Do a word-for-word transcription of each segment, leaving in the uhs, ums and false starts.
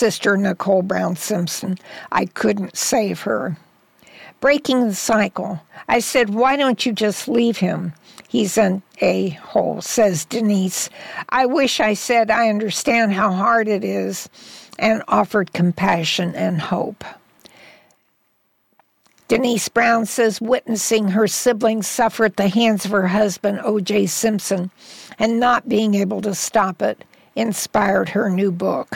sister, Nicole Brown Simpson. I couldn't save her. Breaking the cycle. I said, why don't you just leave him? He's an a-hole, says Denise. I wish I said I understand how hard it is and offered compassion and hope. Denise Brown says witnessing her siblings suffer at the hands of her husband, O J Simpson, and not being able to stop it inspired her new book.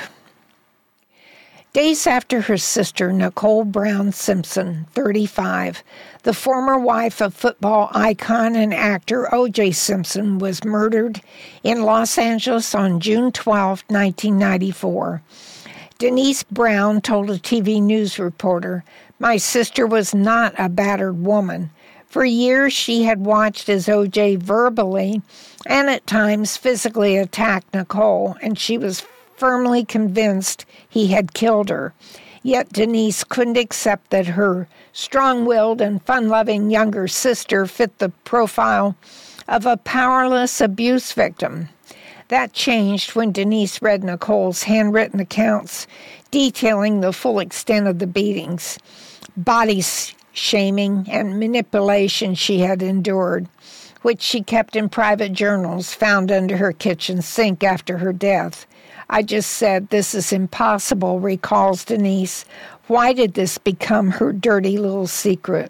Days after her sister, Nicole Brown Simpson, thirty-five, the former wife of football icon and actor O J Simpson, was murdered in Los Angeles on June twelfth, nineteen ninety-four. Denise Brown told a T V news reporter, "My sister was not a battered woman. For years she had watched as O J verbally and at times physically attacked Nicole, and she was firmly convinced he had killed her. Yet Denise couldn't accept that her strong-willed and fun-loving younger sister fit the profile of a powerless abuse victim. That changed when Denise read Nicole's handwritten accounts detailing the full extent of the beatings, body shaming, and manipulation she had endured, which she kept in private journals found under her kitchen sink after her death. I just said, this is impossible," recalls Denise. Why did this become her dirty little secret?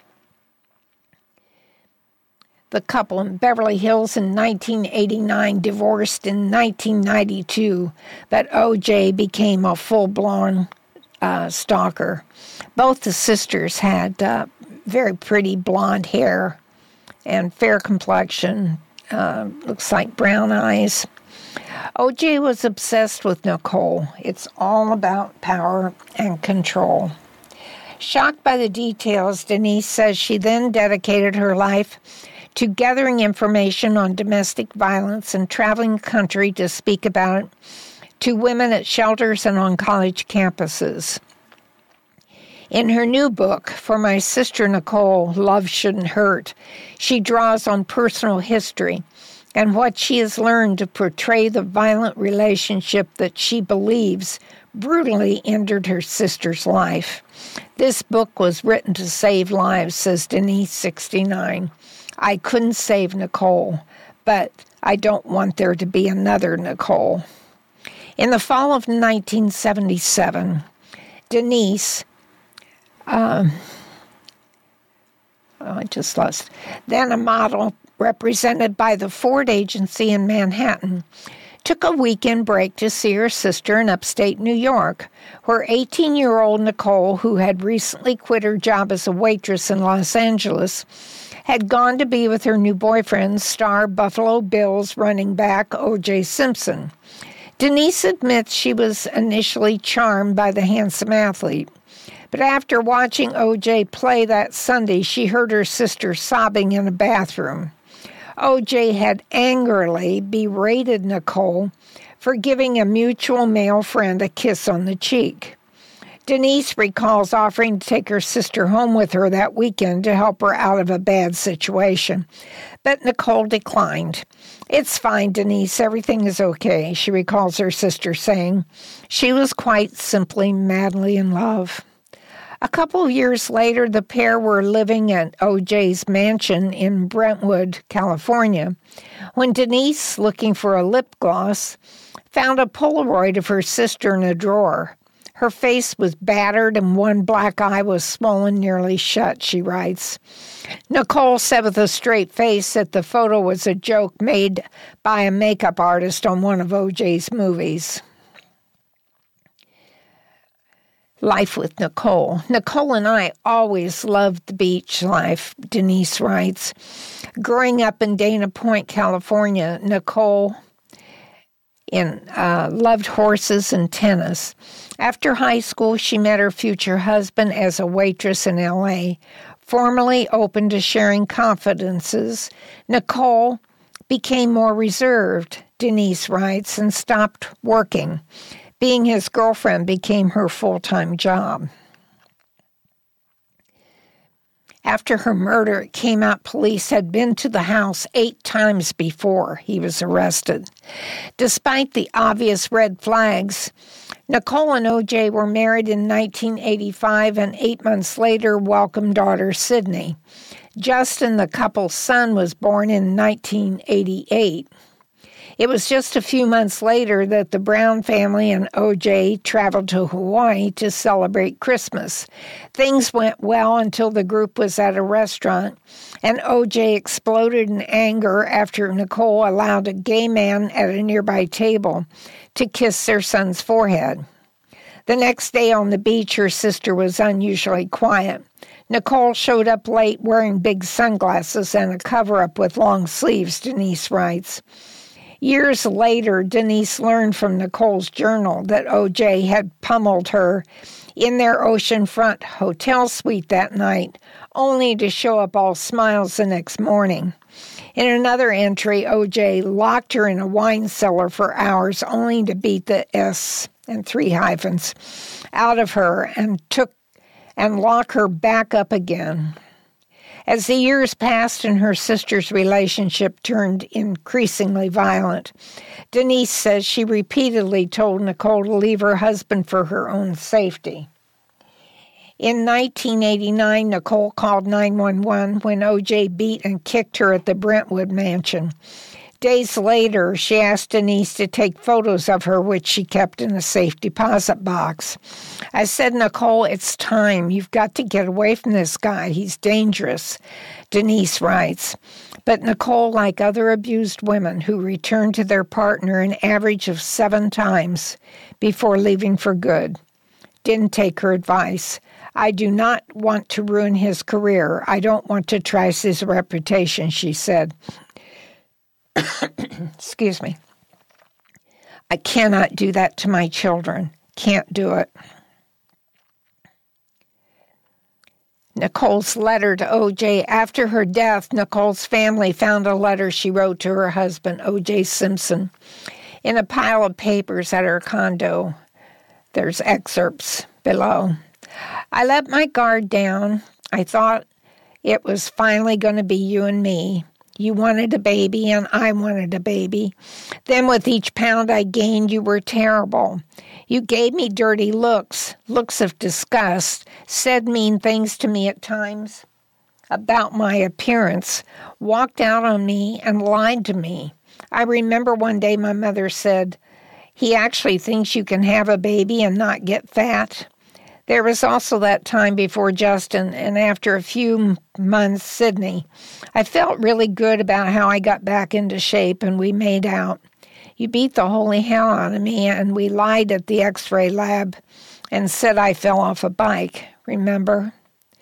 The couple in Beverly Hills in nineteen eighty-nine divorced in nineteen ninety-two, but O J became a full-blown uh, stalker. Both the sisters had uh, very pretty blonde hair and fair complexion, uh, looks like brown eyes. O J was obsessed with Nicole. It's all about power and control. Shocked by the details, Denise says she then dedicated her life to gathering information on domestic violence and traveling the country to speak about it to women at shelters and on college campuses. In her new book, For My Sister Nicole, Love Shouldn't Hurt, she draws on personal history and what she has learned to portray the violent relationship that she believes brutally ended her sister's life. This book was written to save lives, says Denise, sixty-nine. I couldn't save Nicole, but I don't want there to be another Nicole. In the fall of nineteen seventy-seven, Denise, um, oh, I just lost, then a model represented by the Ford Agency in Manhattan, took a weekend break to see her sister in upstate New York, where eighteen-year-old Nicole, who had recently quit her job as a waitress in Los Angeles, had gone to be with her new boyfriend, star Buffalo Bills running back O J Simpson. Denise admits she was initially charmed by the handsome athlete, but after watching O J play that Sunday, she heard her sister sobbing in a bathroom. O J had angrily berated Nicole for giving a mutual male friend a kiss on the cheek. Denise recalls offering to take her sister home with her that weekend to help her out of a bad situation, but Nicole declined. It's fine, Denise, everything is okay, she recalls her sister saying. She was quite simply madly in love. A couple of years later, the pair were living at O J's mansion in Brentwood, California, when Denise, looking for a lip gloss, found a Polaroid of her sister in a drawer. Her face was battered and one black eye was swollen nearly shut, she writes. Nicole said with a straight face that the photo was a joke made by a makeup artist on one of O J's movies. Life with Nicole. Nicole and I always loved the beach life, Denise writes. Growing up in Dana Point, California, Nicole in, uh, loved horses and tennis. After high school, she met her future husband as a waitress in L A. Formally open to sharing confidences, Nicole became more reserved, Denise writes, and stopped working. Being his girlfriend became her full-time job. After her murder, it came out police had been to the house eight times before he was arrested. Despite the obvious red flags, Nicole and O J were married in nineteen eighty-five and eight months later welcomed daughter Sydney. Justin, the couple's son, was born in nineteen eighty-eight. It was just a few months later that the Brown family and O J traveled to Hawaii to celebrate Christmas. Things went well until the group was at a restaurant, and O J exploded in anger after Nicole allowed a gay man at a nearby table to kiss their son's forehead. The next day on the beach, her sister was unusually quiet. Nicole showed up late wearing big sunglasses and a cover-up with long sleeves, Denise writes. Years later, Denise learned from Nicole's journal that O J had pummeled her in their oceanfront hotel suite that night, only to show up all smiles the next morning. In another entry, O J locked her in a wine cellar for hours, only to beat the S and three hyphens out of her and took and lock her back up again. As the years passed and her sister's relationship turned increasingly violent, Denise says she repeatedly told Nicole to leave her husband for her own safety. In nineteen eighty-nine, Nicole called nine one one when O J beat and kicked her at the Brentwood mansion. Days later, she asked Denise to take photos of her, which she kept in a safe deposit box. I said, Nicole, it's time. You've got to get away from this guy. He's dangerous, Denise writes. But Nicole, like other abused women who return to their partner an average of seven times before leaving for good, didn't take her advice. I do not want to ruin his career. I don't want to trash his reputation, she said. Excuse me. I cannot do that to my children. Can't do it. Nicole's letter to O J. After her death, Nicole's family found a letter she wrote to her husband, O J. Simpson, in a pile of papers at her condo. There's excerpts below. I let my guard down. I thought it was finally going to be you and me. You wanted a baby, and I wanted a baby. Then with each pound I gained, you were terrible. You gave me dirty looks, looks of disgust, said mean things to me at times about my appearance, walked out on me, and lied to me. I remember one day my mother said, he actually thinks you can have a baby and not get fat. There was also that time before Justin, and after a few months, Sydney. I felt really good about how I got back into shape, and we made out. You beat the holy hell out of me, and we lied at the x-ray lab and said I fell off a bike, remember?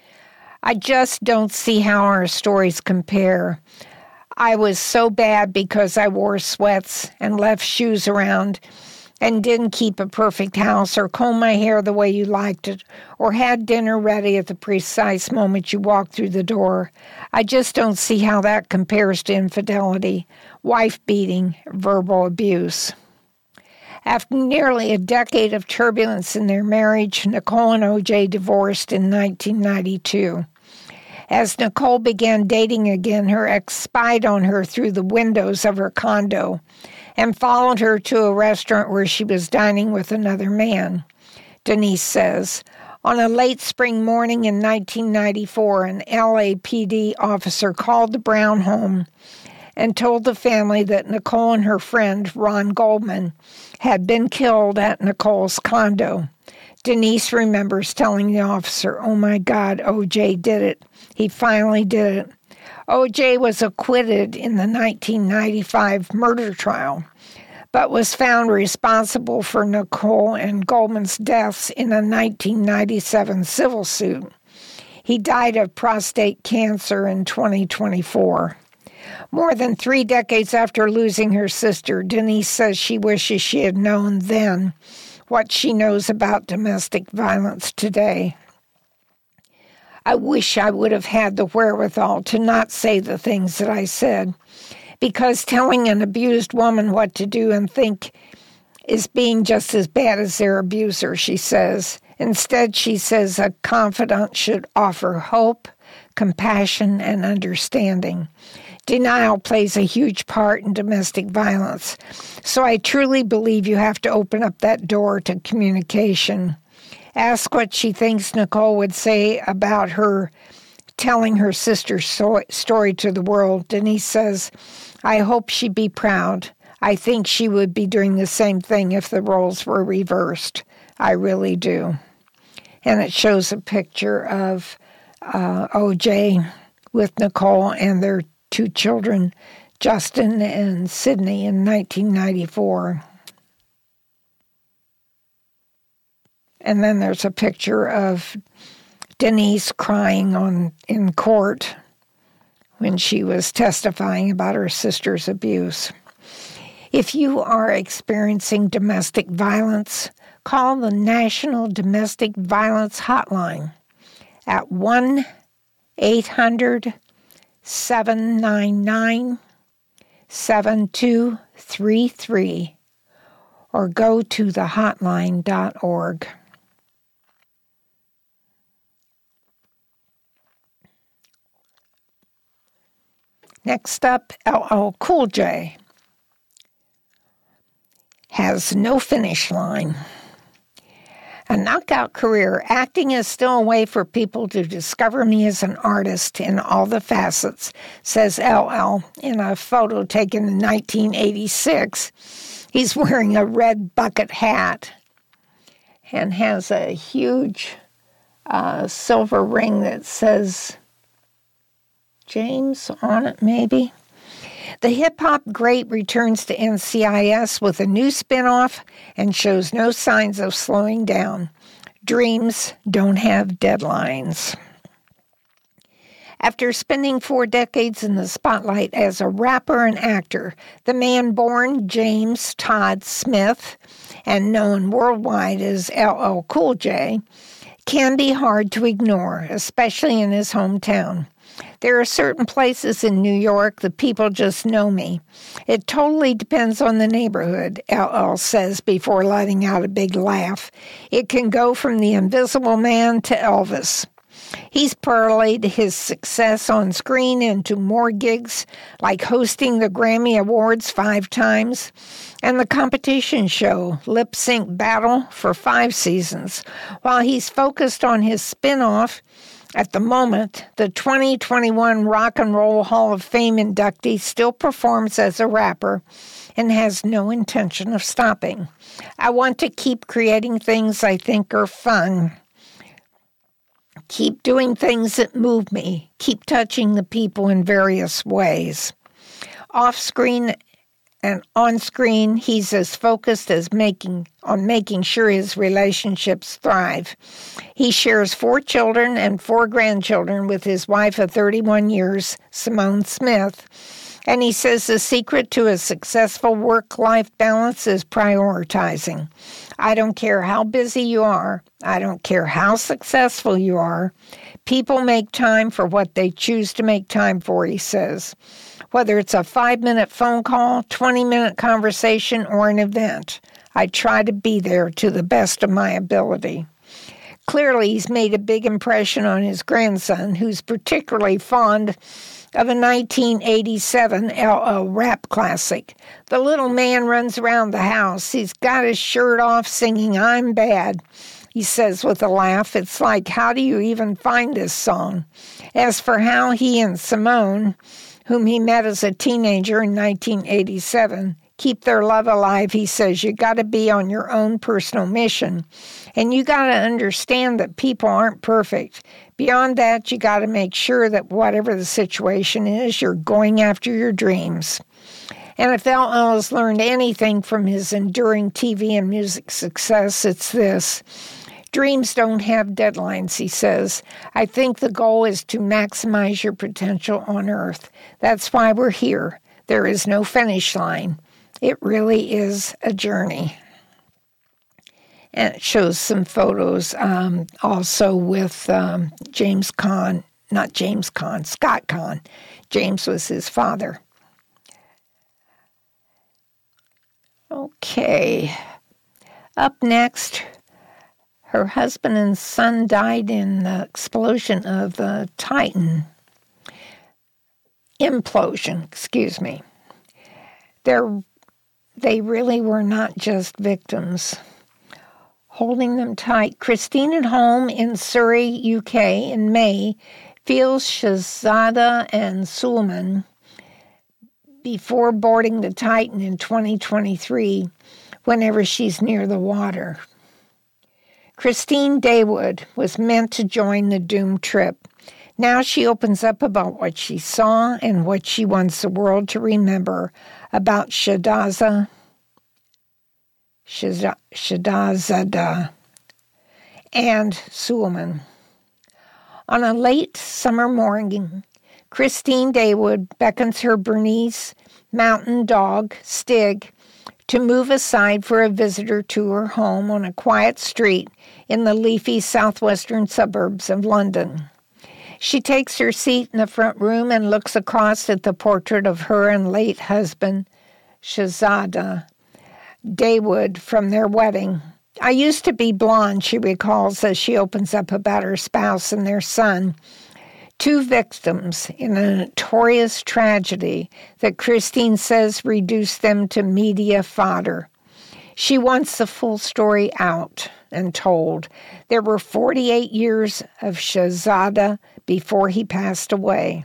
I just don't see how our stories compare. I was so bad because I wore sweats and left shoes around and didn't keep a perfect house or comb my hair the way you liked it or had dinner ready at the precise moment you walked through the door. I just don't see how that compares to infidelity, wife-beating, verbal abuse. After nearly a decade of turbulence in their marriage, Nicole and O J divorced in nineteen ninety-two. As Nicole began dating again, her ex spied on her through the windows of her condo and followed her to a restaurant where she was dining with another man. Denise says, on a late spring morning in nineteen ninety-four, an L A P D officer called the Brown home and told the family that Nicole and her friend, Ron Goldman, had been killed at Nicole's condo. Denise remembers telling the officer, oh my God, O J did it. He finally did it. O J was acquitted in the nineteen ninety-five murder trial, but was found responsible for Nicole and Goldman's deaths in a nineteen ninety-seven civil suit. He died of prostate cancer in twenty twenty-four. More than three decades after losing her sister, Denise says she wishes she had known then what she knows about domestic violence today. I wish I would have had the wherewithal to not say the things that I said, because telling an abused woman what to do and think is being just as bad as their abuser, she says. Instead, she says a confidant should offer hope, compassion, and understanding. Denial plays a huge part in domestic violence. So I truly believe you have to open up that door to communication. Ask what she thinks Nicole would say about her telling her sister's so- story to the world. Denise says, I hope she'd be proud. I think she would be doing the same thing if the roles were reversed. I really do. And it shows a picture of uh, O J with Nicole and their two children, Justin and Sydney, in nineteen ninety-four. And then there's a picture of Denise crying on in court when she was testifying about her sister's abuse. If you are experiencing domestic violence, call the National Domestic Violence Hotline at one eight hundred seven nine nine seven two three three or go to the hotline dot org. Next up, L L Cool J has no finish line. A knockout career, acting is still a way for people to discover me as an artist in all the facets, says L L in a photo taken in nineteen eighty-six. He's wearing a red bucket hat and has a huge uh, silver ring that says James on it, maybe. The hip-hop great returns to N C I S with a new spinoff and shows no signs of slowing down. Dreams don't have deadlines. After spending four decades in the spotlight as a rapper and actor, the man born James Todd Smith and known worldwide as L L Cool J can be hard to ignore, especially in his hometown. There are certain places in New York that people just know me. It totally depends on the neighborhood, L L says before letting out a big laugh. It can go from the Invisible Man to Elvis. He's parlayed his success on screen into more gigs, like hosting the Grammy Awards five times, and the competition show Lip Sync Battle for five seasons, while he's focused on his spin-off. At the moment, the twenty twenty-one Rock and Roll Hall of Fame inductee still performs as a rapper and has no intention of stopping. I want to keep creating things I think are fun. Keep doing things that move me. Keep touching the people in various ways. Off-screen and on-screen, he's as focused as making on making sure his relationships thrive. He shares four children and four grandchildren with his wife of thirty-one years, Simone Smith, and he says the secret to a successful work-life balance is prioritizing. I don't care how busy you are. I don't care how successful you are. People make time for what they choose to make time for, he says. Whether it's a five-minute phone call, twenty-minute conversation, or an event, I try to be there to the best of my ability. Clearly, he's made a big impression on his grandson, who's particularly fond of a nineteen eighty-seven L L rap classic. The little man runs around the house. He's got his shirt off singing I'm Bad. He says with a laugh, it's like, how do you even find this song? As for how he and Simone, whom he met as a teenager in nineteen eighty-seven, keep their love alive, he says, you got to be on your own personal mission. And you got to understand that people aren't perfect. Beyond that, you got to make sure that whatever the situation is, you're going after your dreams. And if L L has learned anything from his enduring T V and music success, it's this. Dreams don't have deadlines, he says. I think the goal is to maximize your potential on Earth. That's why we're here. There is no finish line. It really is a journey. And it shows some photos um, also with um, James Caan, not James Caan, Scott Caan. James was his father. Okay. Up next, her husband and son died in the explosion of the Titan implosion, excuse me. They're, they really were not just victims. Holding them tight, Christine at home in Surrey, U K in May feels Shahzada and Sulman before boarding the Titan in twenty twenty-three whenever she's near the water. Christine Daywood was meant to join the doomed trip. Now she opens up about what she saw and what she wants the world to remember about Shahzada, Shahzada and Sulman. On a late summer morning, Christine Daywood beckons her Bernese mountain dog, Stig, to move aside for a visitor to her home on a quiet street in the leafy southwestern suburbs of London. She takes her seat in the front room and looks across at the portrait of her and late husband, Shahzada Daywood, from their wedding. I used to be blonde, she recalls as she opens up about her spouse and their son, two victims in a notorious tragedy that Christine says reduced them to media fodder. She wants the full story out and told. There were forty-eight years of Shahzada before he passed away.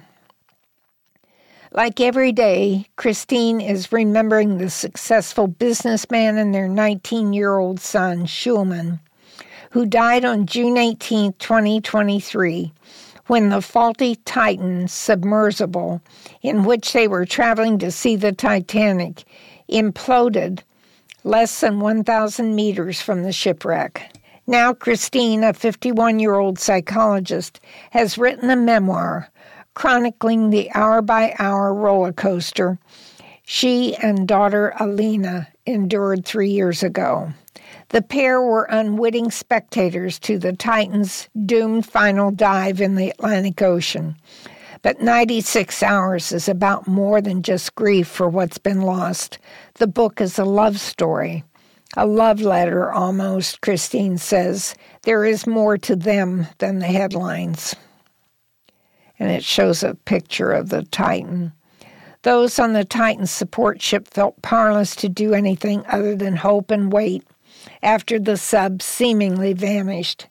Like every day, Christine is remembering the successful businessman and their nineteen-year-old son, Shulman, who died on June eighteenth, twenty twenty-three, when the faulty Titan submersible, in which they were traveling to see the Titanic, imploded less than one thousand meters from the shipwreck. Now Christine, a fifty-one-year-old psychologist, has written a memoir chronicling the hour-by-hour roller coaster she and daughter Alina endured three years ago. The pair were unwitting spectators to the Titan's doomed final dive in the Atlantic Ocean. But ninety-six hours is about more than just grief for what's been lost. The book is a love story, a love letter almost, Christine says. There is more to them than the headlines. And it shows a picture of the Titan. Those on the Titan's support ship felt powerless to do anything other than hope and wait after the sub seemingly vanished.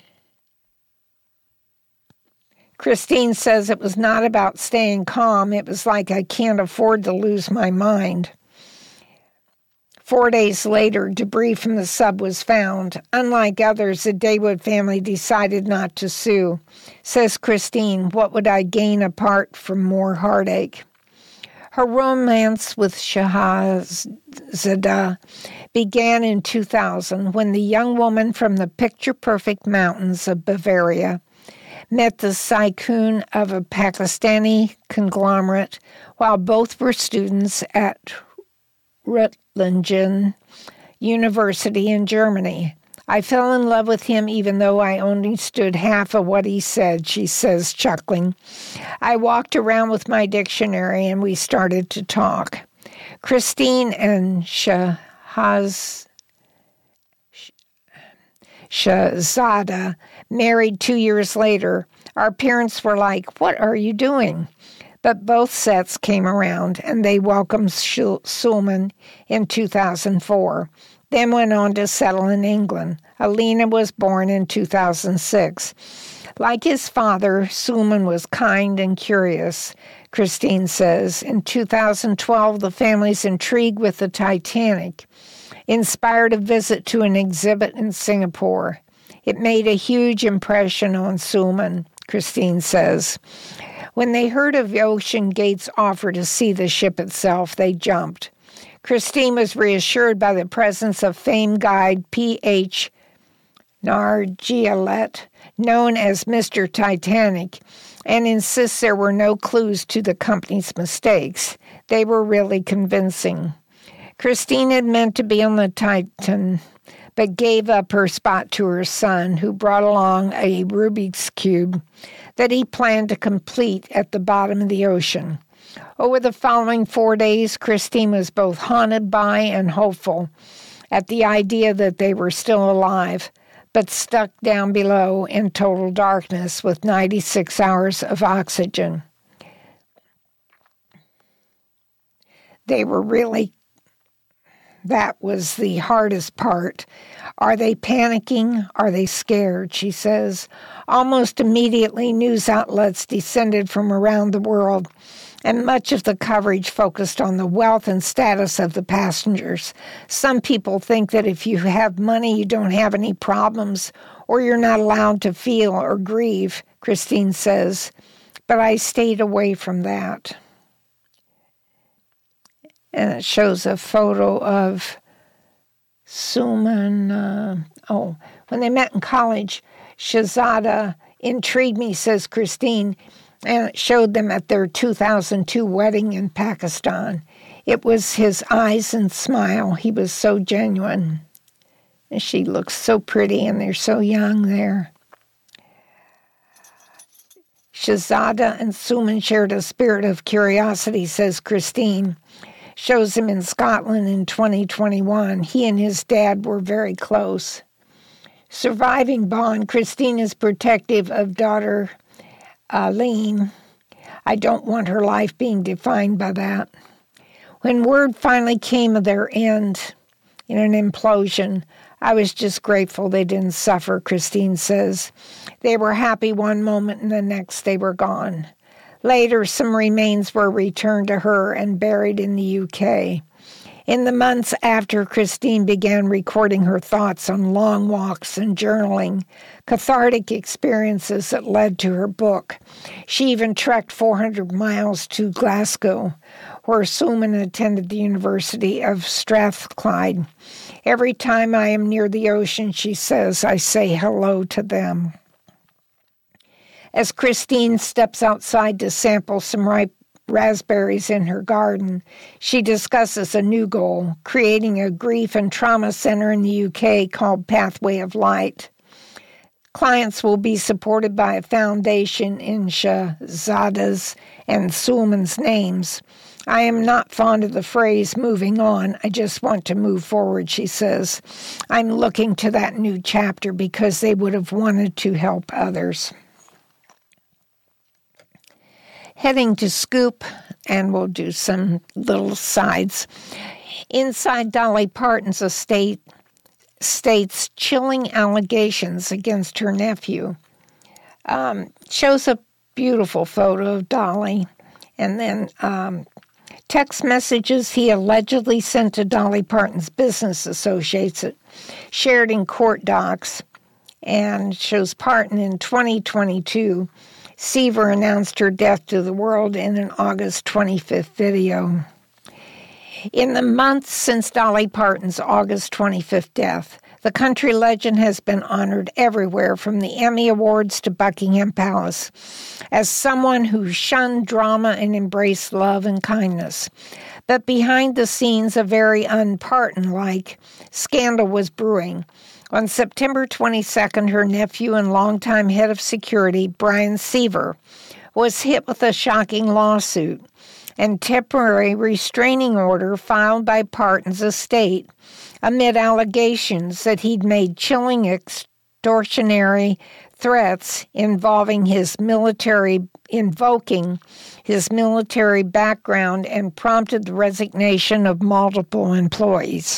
Christine says it was not about staying calm. It was like I can't afford to lose my mind. Four days later, debris from the sub was found. Unlike others, the Daywood family decided not to sue. Says Christine, what would I gain apart from more heartache? Her romance with Shahzada began in two thousand when the young woman from the picture-perfect mountains of Bavaria met the tycoon of a Pakistani conglomerate while both were students at Reutlingen University in Germany. I fell in love with him even though I only understood half of what he said, she says, chuckling. I walked around with my dictionary and we started to talk. Christine and Shahaz, Shahzada married two years later. Our parents were like, what are you doing? But both sets came around, and they welcomed Sulman in two thousand four, then went on to settle in England. Alina was born in two thousand six. Like his father, Sulman was kind and curious, Christine says. In two thousand twelve, the family's intrigue with the Titanic inspired a visit to an exhibit in Singapore. It made a huge impression on Sulman, Christine says. When they heard of OceanGate's offer to see the ship itself, they jumped. Christine was reassured by the presence of famed guide P H Nargiolet, known as Mister Titanic, and insists there were no clues to the company's mistakes. They were really convincing. Christine had meant to be on the Titan, but gave up her spot to her son, who brought along a Rubik's Cube that he planned to complete at the bottom of the ocean. Over the following four days, Christine was both haunted by and hopeful at the idea that they were still alive, but stuck down below in total darkness with ninety-six hours of oxygen. they were really, that was the hardest part. Are they panicking? Are they scared? She says. Almost immediately, news outlets descended from around the world, and much of the coverage focused on the wealth and status of the passengers. Some people think that if you have money, you don't have any problems, or you're not allowed to feel or grieve, Christine says. But I stayed away from that. And it shows a photo of Suman. Uh, oh, when they met in college, Shahzada intrigued me, says Christine, and it showed them at their two thousand two wedding in Pakistan. It was his eyes and smile. He was so genuine. And she looks so pretty, and they're so young there. Shahzada and Suman shared a spirit of curiosity, says Christine. Shows him in Scotland in twenty twenty-one. He and his dad were very close. Surviving bond, Christine is protective of daughter Aline. I don't want her life being defined by that. When word finally came of their end in an implosion, I was just grateful they didn't suffer, Christine says. They were happy one moment and the next they were gone. Later, some remains were returned to her and buried in the U K. In the months after, Christine began recording her thoughts on long walks and journaling, cathartic experiences that led to her book. She even trekked four hundred miles to Glasgow, where Suman attended the University of Strathclyde. Every time I am near the ocean, she says, I say hello to them. As Christine steps outside to sample some ripe raspberries in her garden, she discusses a new goal, creating a grief and trauma center in the U K called Pathway of Light. Clients will be supported by a foundation in Shahzada's and Suman's names. I am not fond of the phrase moving on. I just want to move forward, she says. I'm looking to that new chapter because they would have wanted to help others. Heading to Scoop, and we'll do some little sides. Inside Dolly Parton's estate states chilling allegations against her nephew. Um, shows a beautiful photo of Dolly, and then um, text messages he allegedly sent to Dolly Parton's business associates shared in court docs, and shows Parton in twenty twenty-two. Seaver announced her death to the world in an August twenty-fifth video. In the months since Dolly Parton's August twenty-fifth death, the country legend has been honored everywhere from the Emmy Awards to Buckingham Palace as someone who shunned drama and embraced love and kindness. But behind the scenes, a very un-Parton-like scandal was brewing. On September twenty-second, her nephew and longtime head of security, Brian Seaver, was hit with a shocking lawsuit and temporary restraining order filed by Parton's estate amid allegations that he'd made chilling extortionary threats involving his military, invoking his military background and prompted the resignation of multiple employees.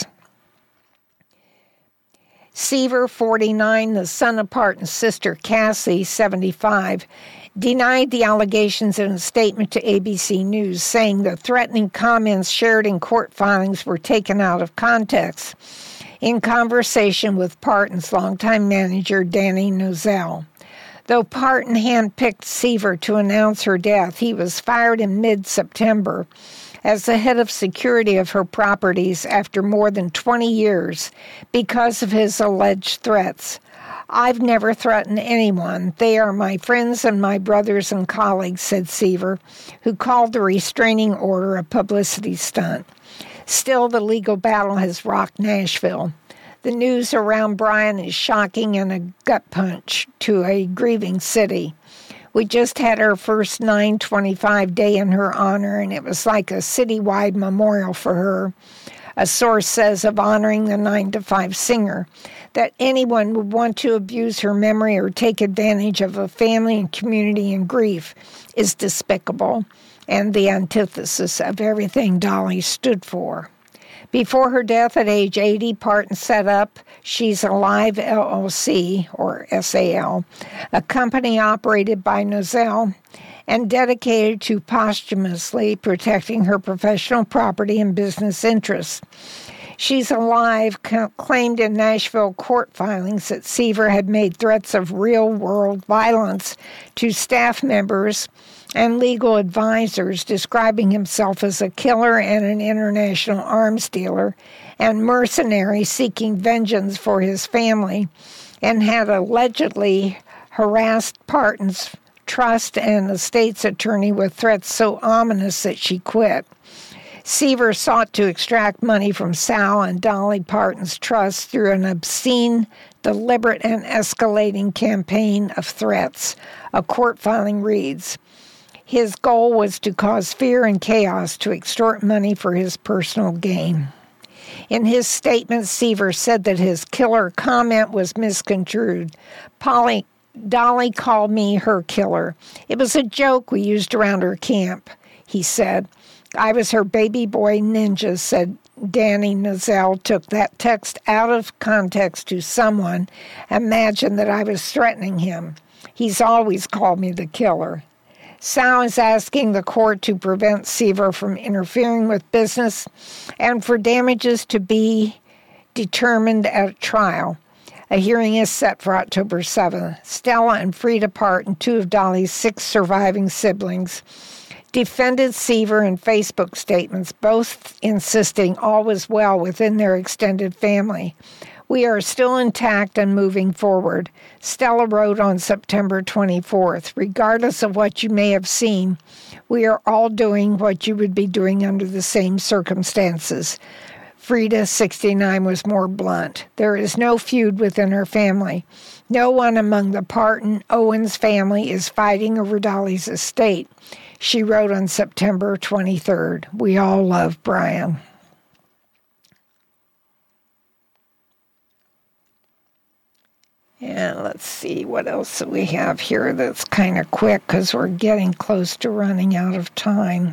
Seaver, forty-nine, the son of Parton's sister Cassie, seventy-five, denied the allegations in a statement to A B C News, saying the threatening comments shared in court filings were taken out of context in conversation with Parton's longtime manager, Danny Nozell. Though Parton handpicked Seaver to announce her death, he was fired in mid-September as the head of security of her properties after more than twenty years because of his alleged threats. I've never threatened anyone. They are my friends and my brothers and colleagues, said Seaver, who called the restraining order a publicity stunt. Still, the legal battle has rocked Nashville. The news around Brian is shocking and a gut punch to a grieving city. We just had our first nine twenty-five day in her honor, and it was like a citywide memorial for her. A source says of honoring the nine to five singer, that anyone would want to abuse her memory or take advantage of a family and community in grief is despicable. and the antithesis of everything Dolly stood for. Before her death at age eighty, Parton set up She's Alive L L C, or S A L, a company operated by Nozell and dedicated to posthumously protecting her professional property and business interests. She's Alive claimed in Nashville court filings that Seaver had made threats of real-world violence to staff members and legal advisors, describing himself as a killer and an international arms dealer and mercenary seeking vengeance for his family, and had allegedly harassed Parton's trust and estate's attorney with threats so ominous that she quit. Seaver sought to extract money from Sal and Dolly Parton's trust through an obscene, deliberate, and escalating campaign of threats, a court filing reads. His goal was to cause fear and chaos to extort money for his personal gain. In his statement, Seaver said that his killer comment was misconstrued. Polly, Dolly called me her killer. It was a joke we used around her camp, he said. I was her baby boy ninja, said Danny Nozell. Took that text out of context to someone. Imagined that I was threatening him. He's always called me the killer. Sal is asking the court to prevent Seaver from interfering with business and for damages to be determined at trial. A hearing is set for October seventh. Stella and Frida Parton, two of Dolly's six surviving siblings, defended Seaver in Facebook statements, both insisting all was well within their extended family. We are still intact and moving forward, Stella wrote on September twenty-fourth. Regardless of what you may have seen, we are all doing what you would be doing under the same circumstances. Frida, sixty-nine, was more blunt. There is no feud within her family. No one among the Parton Owens family is fighting over Dolly's estate. She wrote on September twenty-third. We all love Brian. And let's see what else we have here that's kind of quick because we're getting close to running out of time.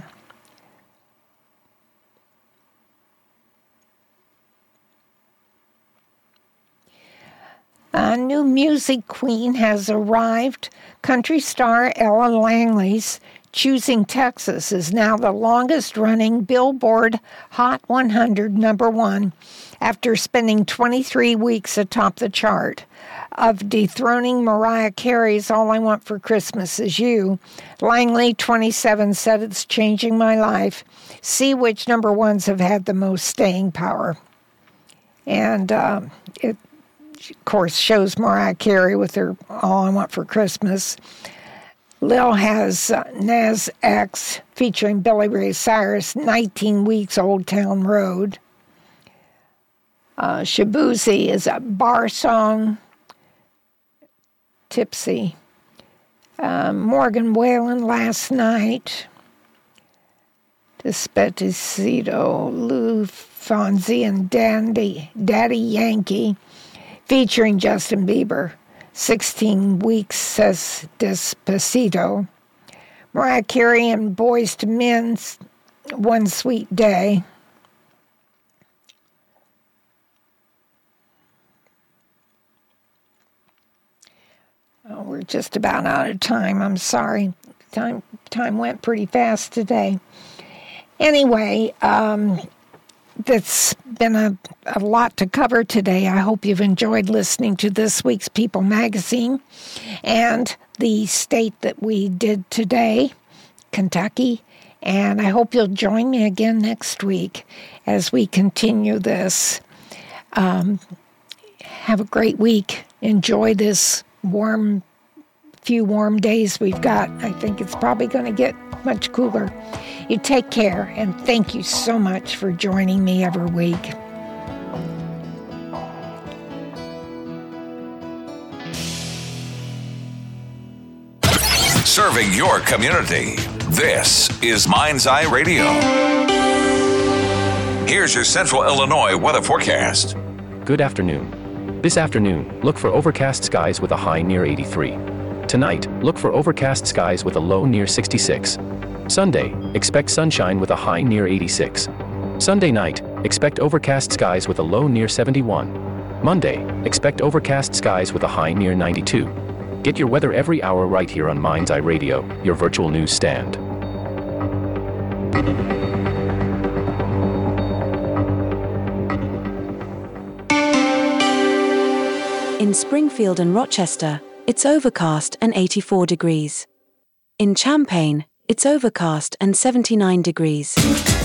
A new music queen has arrived. Country star Ella Langley's Choosing Texas is now the longest-running Billboard Hot one hundred number one after spending twenty-three weeks atop the chart. Of dethroning Mariah Carey's All I Want for Christmas Is You, Langley, twenty-seven, said it's changing my life. See which number ones have had the most staying power. And uh, it, of course, shows Mariah Carey with her All I Want for Christmas. Lil has uh, Nas X featuring Billy Ray Cyrus, nineteen weeks, Old Town Road. Uh, Shabuzi is a bar song, Tipsy. Uh, Morgan Wallen, Last Night. Despacito, Lou Fonzi and Dandy, Daddy Yankee, featuring Justin Bieber. sixteen weeks, says Despacito. Mariah Carey and Boyz two Men's One Sweet Day. Oh, we're just about out of time. I'm sorry. Time time went pretty fast today. Anyway, um, that's been a, a lot to cover today. I hope you've enjoyed listening to this week's People magazine and the state that we did today, Kentucky. And I hope you'll join me again next week as we continue this. Um, have a great week. Enjoy this warm, few warm days we've got. I think it's probably going to get much cooler. You take care, and thank you so much for joining me every week. Serving your community. This is Mind's Eye Radio. Here's your Central Illinois weather forecast. Good afternoon. This afternoon, look for overcast skies with a high near eighty-three. Tonight, look for overcast skies with a low near sixty-six. Sunday, expect sunshine with a high near eighty-six. Sunday night, expect overcast skies with a low near seventy-one. Monday, expect overcast skies with a high near ninety-two. Get your weather every hour right here on Mind's Eye Radio, your virtual news stand. In Springfield and Rochester, it's overcast and eighty-four degrees. In Champaign, it's overcast and seventy-nine degrees.